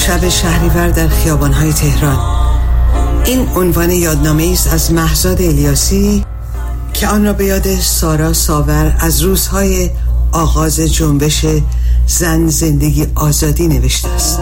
شب شهریور در خیابان‌های تهران. این عنوان یادنامه است از مهزاد الیاسی که آن را به یاد سارا ساور از روزهای آغاز جنبش زن زندگی آزادی نوشته است.